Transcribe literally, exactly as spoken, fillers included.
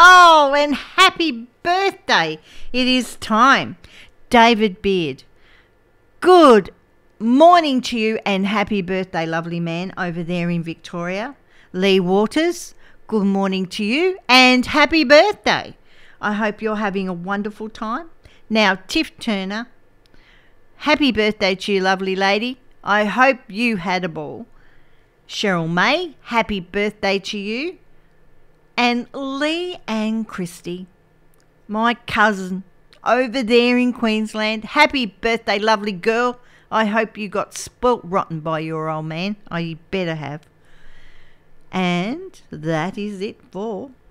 Oh, and happy birthday. It is time. David Beard, good morning to you and happy birthday, lovely man over there in Victoria. Lee Waters, good morning to you and happy birthday. I hope you're having a wonderful time. Now, Tiff Turner, happy birthday to you, lovely lady. I hope you had a ball. Cheryl May, happy birthday to you. And Lee Ann Christie, my cousin over there in Queensland, happy birthday, lovely girl. I hope you got spoilt rotten by your old man. Oh, you better have. And that is it for